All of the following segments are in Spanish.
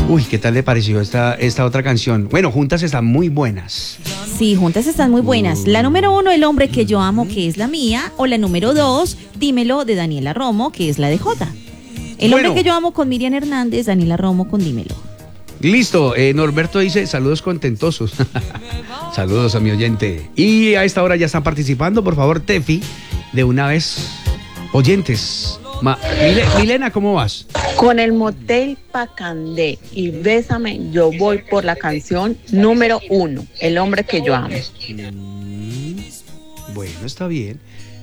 Uy, ¿qué tal le pareció esta otra canción? Bueno, juntas están muy buenas. Sí, juntas están muy buenas. La número 1, El hombre que yo amo, que es la mía. O la número 2, Dímelo, de Daniela Romo, que es la de Jota. El hombre que yo amo con Miriam Hernández, Daniela Romo con Dímelo. Listo, Norberto dice saludos contentosos. Saludos a mi oyente. Y a esta hora ya están participando, por favor, Tefi, de una vez, oyentes. Milena, ¿cómo vas? Con el motel Pacandé y Bésame, yo voy por la canción número 1, El hombre que yo amo. Bueno, está bien.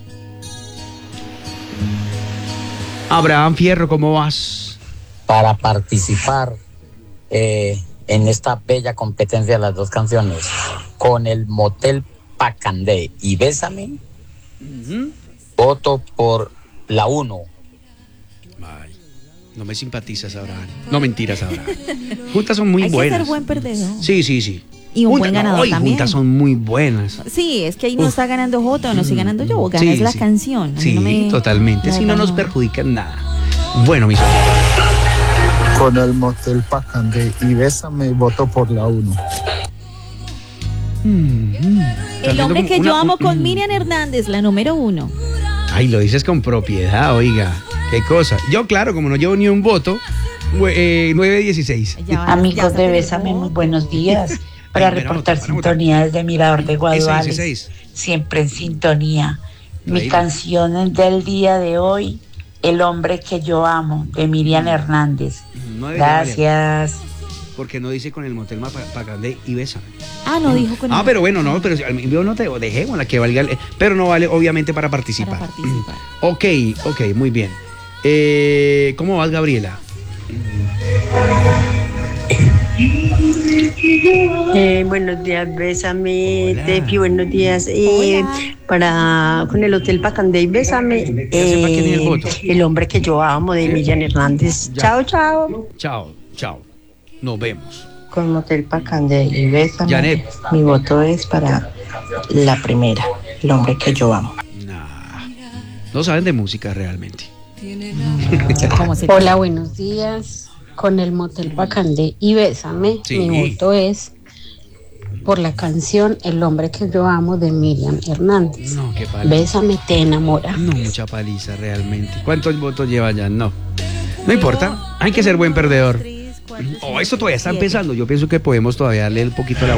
Abraham Fierro, ¿cómo vas? Para participar en esta bella competencia de las dos canciones, con el motel Pacandé y Bésame, voto por la 1. Ay, no me simpatizas, Abraham. No, mentiras, Abraham. Juntas son muy buenas. Hay que ser buen perdedor. Sí. Y un buen ganador también. Juntas son muy buenas. Sí, es que ahí no está ganando Jota o no estoy ganando yo, ganas la canción. Sí, totalmente. Si no nos perjudican nada. Bueno, mis amigos. Con el motel Pacandé y Bésame, voto por la 1. El hombre que yo amo con Miriam Hernández, la número 1. Ay, lo dices con propiedad, oiga. Qué cosa. Yo, claro, como no llevo ni un voto, 9-16. Amigos de Bésame, muy buenos días. Para reportar sintonía desde Mirador de Guaduales. Siempre en sintonía. Mi canción del día de hoy, El hombre que yo amo, de Miriam Hernández. Gracias. Porque no dice con el motel Pacandé y Bésame. No dijo con el... pero bueno, no, pero yo no te dejemos la que valga, pero no vale obviamente para participar. Ok, muy bien. ¿Cómo vas, Gabriela? Buenos días, Bésame, Tefi, buenos días. Con el Hotel Pacandé y Bésame, El hombre que yo amo, de Miriam Hernández. Chao. Chao. Nos vemos. Con Hotel Pacandé y Bésame, Janet. Mi voto es para la primera, El hombre que yo amo. No saben de música realmente. Hola, buenos días. Con el motel Pacandé y Bésame, mi voto es por la canción El hombre que yo amo, de Miriam Hernández. No, qué paliza. Bésame, te enamora. No, mucha paliza realmente. ¿Cuántos votos lleva ya? No importa, hay que ser buen perdedor. Esto todavía está empezando. Yo pienso que podemos todavía darle un poquito la